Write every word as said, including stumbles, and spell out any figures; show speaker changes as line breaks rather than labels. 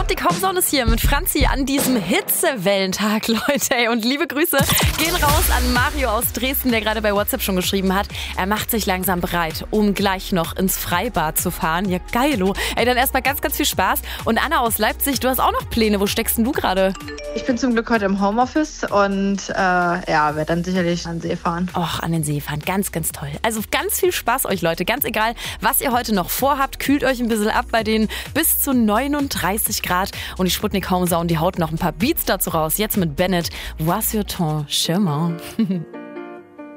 Sputnik Homezone ist hier mit Franzi an diesem Hitzewellentag, Leute. Ey, und liebe Grüße gehen raus an Mario aus Dresden, der gerade bei WhatsApp schon geschrieben hat. Er macht sich langsam bereit, um gleich noch ins Freibad zu fahren. Ja, geilo. Ey, dann erstmal ganz, ganz viel Spaß. Und Anna aus Leipzig, du hast auch noch Pläne. Wo steckst denn du gerade?
Ich bin zum Glück heute im Homeoffice und äh, ja, werde dann sicherlich an den See fahren.
Och, an den See fahren. Ganz, ganz toll. Also ganz viel Spaß euch, Leute. Ganz egal, was ihr heute noch vorhabt. Kühlt euch ein bisschen ab bei den bis zu neununddreißig Grad. Und die Sputnik Homezone, die haut noch ein paar Beats dazu raus. Jetzt mit Bennett. Was sur ton chemin?